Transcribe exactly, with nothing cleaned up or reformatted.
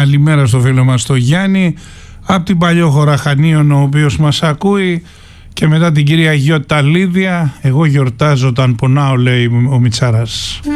Καλημέρα στο φίλο μας το Γιάννη από την Παλιόχώρα Χανίων, ο οποίος μας ακούει, και μετά την κυρία Γιώτα Λίδια. Εγώ γιορτάζω όταν πονάω, λέει ο Μιτσάρας.